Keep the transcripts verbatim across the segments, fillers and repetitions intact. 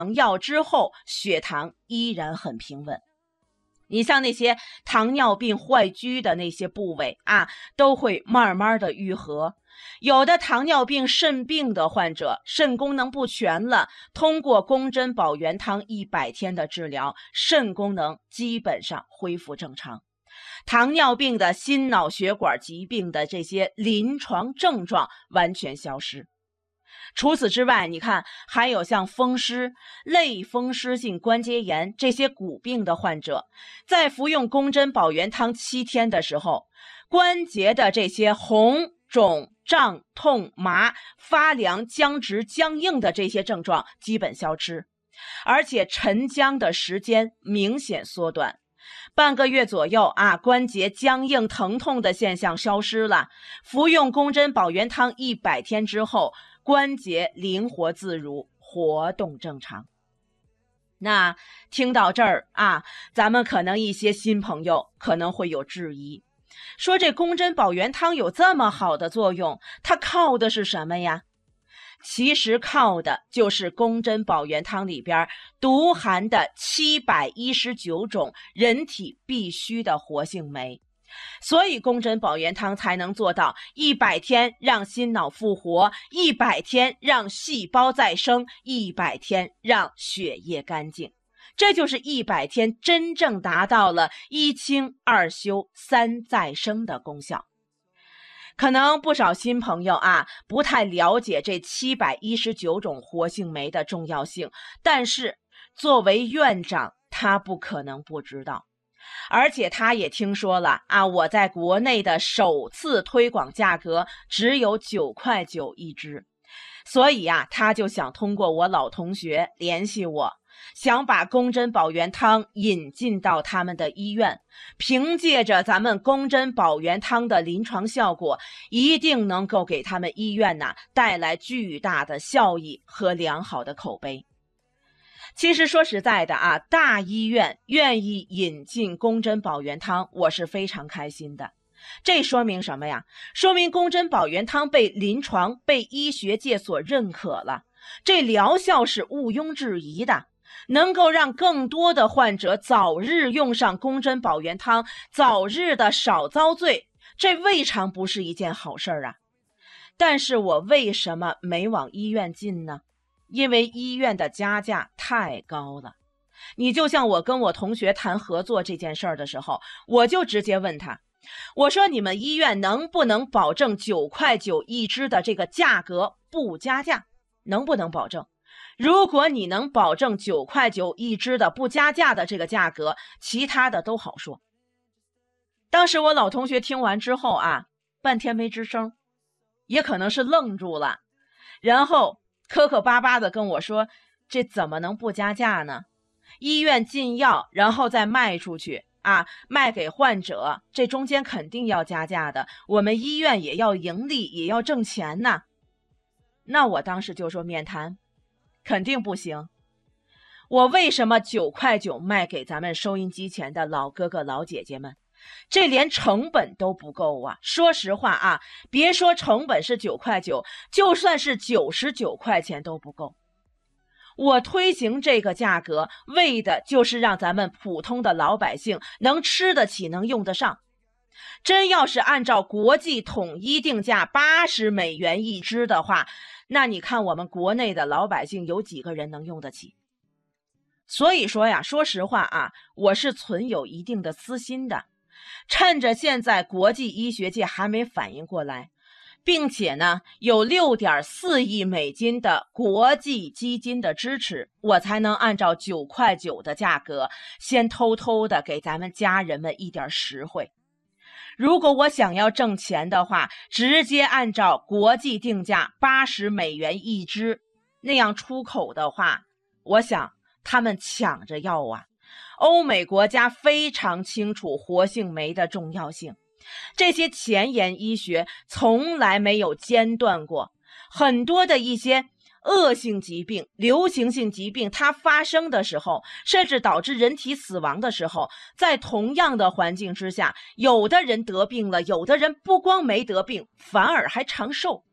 药之后，血糖依然很平稳。你像那些糖尿病坏疽的那些部位啊，都会慢慢的愈合。有的糖尿病肾病的患者，肾功能不全了，通过宫珍保元汤一百天的治疗，肾功能基本上恢复正常。糖尿病的心脑血管疾病的这些临床症状完全消失。除此之外，你看还有像风湿、类风湿性关节炎这些骨病的患者，在服用宫珍保元汤七天的时候，关节的这些红、肿、胀、痛、麻、发凉、僵直、僵硬的这些症状基本消失，而且沉僵的时间明显缩短。半个月左右啊，关节僵硬疼痛的现象消失了。服用宫珍保元汤一百天之后，关节灵活自如，活动正常。那听到这儿啊，咱们可能一些新朋友可能会有质疑，说这宫珍保元汤有这么好的作用，它靠的是什么呀？其实靠的就是宫珍保元汤里边独含的七百一十九种人体必需的活性酶，所以宫珍保元汤才能做到一百天让心脑复活，一百天让细胞再生，一百天让血液干净。这就是一百天真正达到了一清二修三再生的功效。可能不少新朋友啊，不太了解这七百一十九种活性酶的重要性，但是作为院长，他不可能不知道。而且他也听说了啊，我在国内的首次推广价格只有九块九一支，所以啊，他就想通过我老同学联系我，想把宫珍保元汤引进到他们的医院，凭借着咱们宫珍保元汤的临床效果，一定能够给他们医院呐带来巨大的效益和良好的口碑。其实说实在的啊，大医院愿意引进宫珍保元汤，我是非常开心的。这说明什么呀？说明宫珍保元汤被临床、被医学界所认可了，这疗效是毋庸置疑的，能够让更多的患者早日用上宫珍保元汤，早日的少遭罪，这未尝不是一件好事啊。但是我为什么没往医院进呢？因为医院的加价太高了。你就像我跟我同学谈合作这件事儿的时候，我就直接问他，我说你们医院能不能保证九块九一支的这个价格不加价？能不能保证？如果你能保证九块九一支的不加价的这个价格，其他的都好说。当时我老同学听完之后啊，半天没吱声，也可能是愣住了，然后磕磕巴巴的跟我说，这怎么能不加价呢？医院进药然后再卖出去啊，卖给患者，这中间肯定要加价的，我们医院也要盈利，也要挣钱呢。那我当时就说免谈，肯定不行。我为什么九块九卖给咱们收音机前的老哥哥老姐姐们？这连成本都不够啊！说实话啊，别说成本是九块九，就算是九十九块钱都不够。我推行这个价格，为的就是让咱们普通的老百姓能吃得起，能用得上。真要是按照国际统一定价八十美元一支的话，那你看我们国内的老百姓有几个人能用得起？所以说呀，说实话啊，我是存有一定的私心的。趁着现在国际医学界还没反应过来，并且呢有 六点四亿美金的国际基金的支持，我才能按照九块九的价格先偷偷的给咱们家人们一点实惠。如果我想要挣钱的话，直接按照国际定价八十美元一支那样出口的话，我想他们抢着要啊。欧美国家非常清楚活性酶的重要性，这些前沿医学从来没有间断过。很多的一些恶性疾病、流行性疾病，它发生的时候，甚至导致人体死亡的时候，在同样的环境之下，有的人得病了，有的人不光没得病，反而还长寿。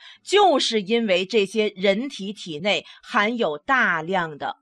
就是因为这些人体体内含有大量的